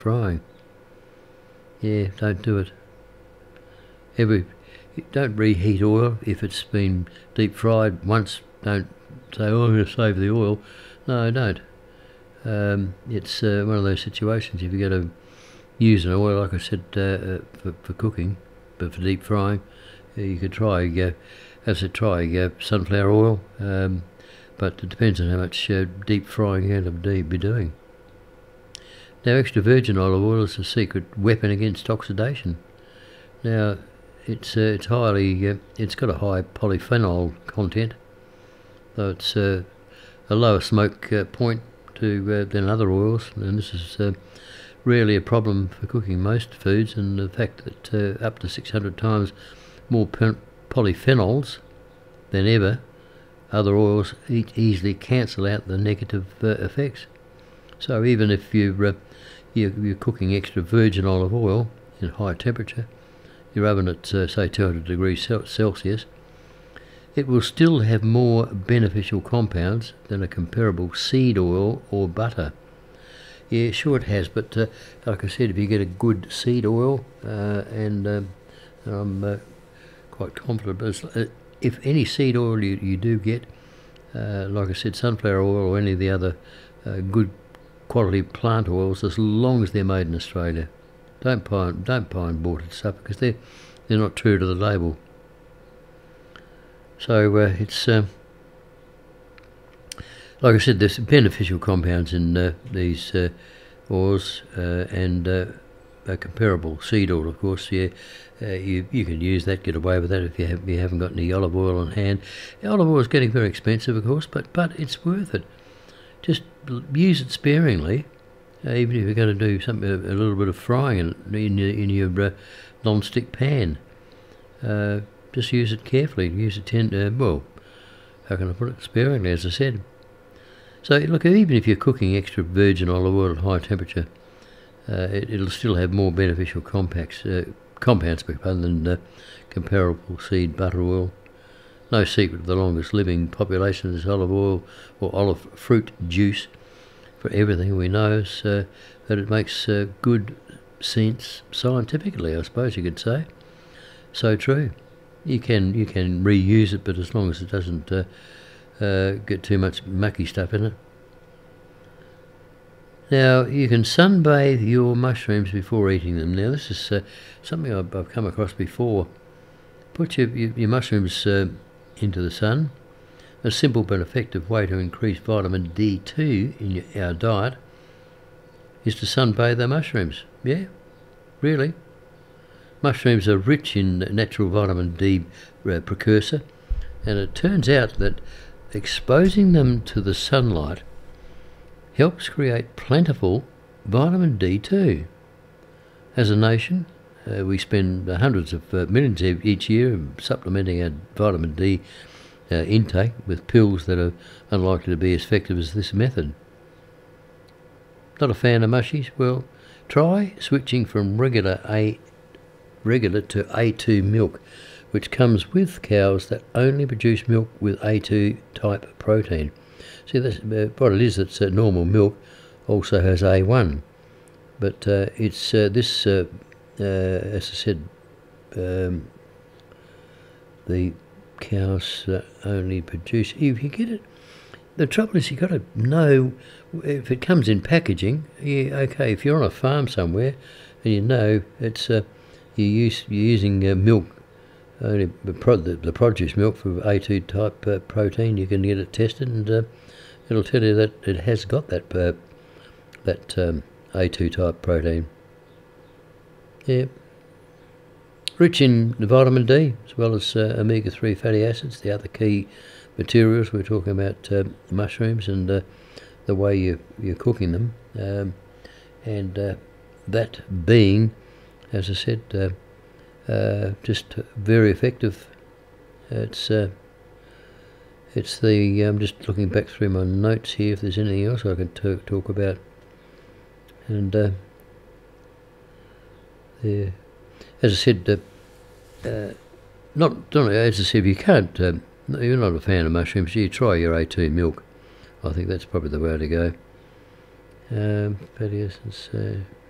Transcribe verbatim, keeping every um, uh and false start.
frying. Yeah, don't do it. Every don't reheat oil if it's been deep fried once. Don't say, "Oh, I'm going to save the oil." No, don't. Um, it's uh, one of those situations. If you're going to use an oil, like I said, uh, uh, for, for cooking, but for deep frying, uh, you could try, uh, as I said, try uh, sunflower oil. Um, but it depends on how much uh, deep frying you're going to be doing. Now, extra virgin olive oil is a secret weapon against oxidation. Now, it's uh, it's highly uh, it's got a high polyphenol content, though it's uh, a lower smoke uh, point to uh, than other oils, and this is uh, rarely a problem for cooking most foods. And the fact that uh, up to six hundred times more polyphenols than ever other oils e easily cancel out the negative uh, effects. So even if you're, uh, you're you're cooking extra virgin olive oil in high temperature, your oven at uh, say two hundred degrees Celsius, it will still have more beneficial compounds than a comparable seed oil or butter. Yeah, sure it has, but uh, like I said, if you get a good seed oil, uh, and um, I'm uh, quite confident, but uh, if any seed oil you, you do get, uh, like I said, sunflower oil or any of the other uh, good quality plant oils, as long as they're made in Australia, don't buy don't buy imported stuff, because they're they're not true to the label. So uh, it's uh, like I said, there's beneficial compounds in uh, these uh, oils, uh, and uh, a comparable seed oil, of course. Yeah, uh, you you can use that, get away with that if you have you haven't got any olive oil on hand. Olive oil is getting very expensive, of course, but but it's worth it. Just use it sparingly, uh, even if you're going to do something a, a little bit of frying in in your, in your uh, non-stick pan. Uh, just use it carefully. Use it ten. Uh, well, how can I put it? Sparingly, as I said. So look, even if you're cooking extra virgin olive oil at high temperature, uh, it, it'll still have more beneficial compacts, uh, compounds than uh, comparable seed butter oil. No secret, the longest living population is olive oil or olive fruit juice. For everything we know is uh, that it makes uh, good sense scientifically, I suppose you could say. So true. You can you can reuse it, but as long as it doesn't uh, uh, get too much mucky stuff in it. Now, you can sunbathe your mushrooms before eating them. Now, this is uh, something I've, I've come across before. Put your, your, your mushrooms uh, into the sun. A simple but effective way to increase vitamin D two in your, our diet is to sunbathe the mushrooms. Yeah, really. Mushrooms are rich in natural vitamin D uh, precursor, and it turns out that exposing them to the sunlight helps create plentiful vitamin D two. As a nation, uh, we spend hundreds of uh, millions each year supplementing our vitamin D uh, intake with pills that are unlikely to be as effective as this method. Not a fan of mushies? Well, try switching from regular A regular to A two milk, which comes with cows that only produce milk with A two type protein. See, that's uh, what it is. It's uh, normal milk also has A one, but uh, it's uh, this, uh, uh, as I said, um, the cows uh, only produce. If you get it, the trouble is you got to know if it comes in packaging. Yeah, okay. If you're on a farm somewhere and you know it's uh, you use you're using uh, milk. Only the, pro the, the produce milk for A two type uh, protein, you can get it tested, and uh, it'll tell you that it has got that uh, that um, A two type protein. Yeah, rich in vitamin D as well as uh, omega three fatty acids, the other key materials. We're talking about uh, mushrooms and uh, the way you you're cooking them, um, and uh, that being, as I said. Uh, Uh, just very effective. It's uh, it's the I'm just looking back through my notes here if there's anything else I can talk about. And uh, yeah, as I said, uh, uh, not, not as I said, if you can't, uh, you're not a fan of mushrooms, you try your A two milk. I think that's probably the way to go. Um, fatty essence. Uh,